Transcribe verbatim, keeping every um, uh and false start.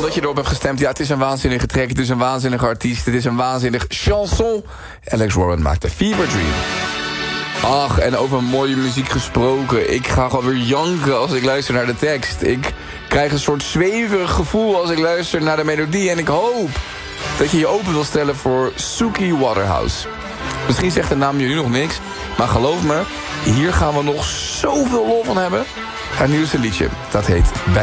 dat je erop hebt gestemd. Ja, het is een waanzinnige track, het is een waanzinnige artiest... het is een waanzinnig chanson. Alex Warren maakte Fever Dream. Ach, en over mooie muziek gesproken. Ik ga gewoon weer janken als ik luister naar de tekst. Ik krijg een soort zweverig gevoel als ik luister naar de melodie... en ik hoop dat je je open wil stellen voor Suki Waterhouse. Misschien zegt de naam jullie nog niks... maar geloof me, hier gaan we nog zoveel lol van hebben. Haar nieuwste liedje, dat heet... Bij